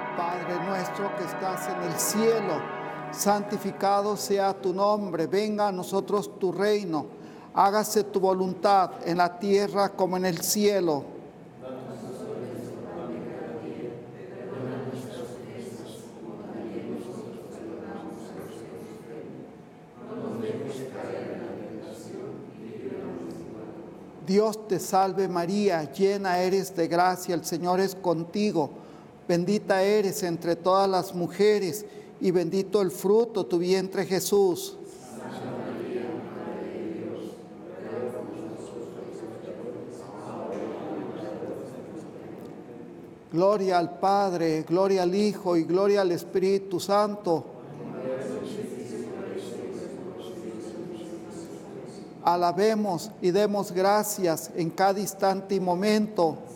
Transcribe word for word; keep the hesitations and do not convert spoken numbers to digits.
Padre nuestro que estás en el cielo, santificado sea tu nombre, venga a nosotros tu reino, hágase tu voluntad en la tierra como en el cielo. Dios te salve María, llena eres de gracia, el Señor es contigo. Bendita eres entre todas las mujeres y bendito el fruto de tu vientre Jesús. Santa María, Madre de Dios, ruega por nosotros pecadores, ahora y en la hora de nuestra muerte. Gloria al Padre, gloria al Hijo y gloria al Espíritu Santo. Alabemos y demos gracias en cada instante y momento